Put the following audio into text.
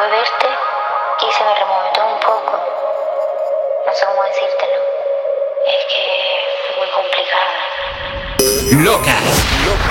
de verte y se me remontó un poco. No sé cómo decírtelo. Es que es muy complicado. Loca.